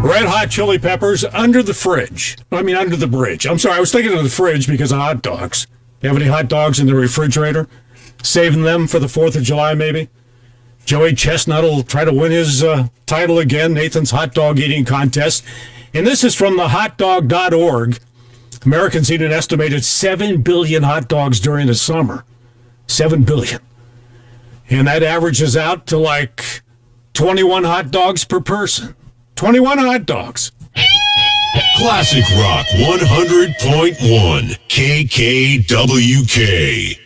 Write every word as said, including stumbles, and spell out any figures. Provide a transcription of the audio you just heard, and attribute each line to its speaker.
Speaker 1: Red Hot Chili Peppers under the fridge. I mean, under the bridge. I'm sorry, I was thinking of the fridge because of hot dogs. You have any hot dogs in the refrigerator? Saving them for the fourth of July, maybe? Joey Chestnut will try to win his uh, title again, Nathan's hot dog eating contest. And this is from the hot dog dot org. Americans eat an estimated seven billion hot dogs during the summer. seven billion. And that averages out to like twenty-one hot dogs per person. twenty-one hot dogs.
Speaker 2: Classic Rock one hundred point one K K W K.